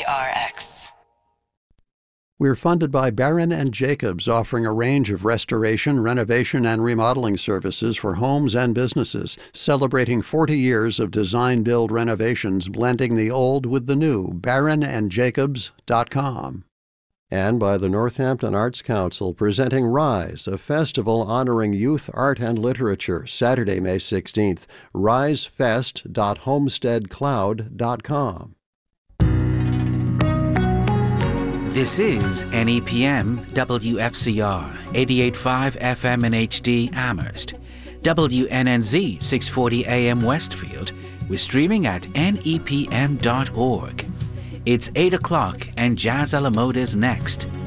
KPRX. We're funded by Barron & Jacobs, offering a range of restoration, renovation, and remodeling services for homes and businesses, celebrating 40 years of design-build renovations, blending the old with the new. BarronandJacobs.com. And by the Northampton Arts Council, presenting RISE, a festival honoring youth art and literature, Saturday, May 16th. risefest.homesteadcloud.com. This is NEPM WFCR 88.5 FM in HD Amherst, WNNZ 640 AM Westfield. We're streaming at nepm.org. It's 8 o'clock and Jazz a la Mode is next.